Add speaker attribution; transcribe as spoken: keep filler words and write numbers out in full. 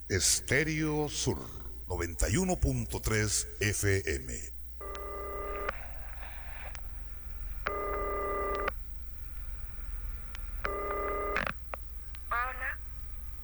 Speaker 1: Estéreo Sur noventa y uno punto tres F M.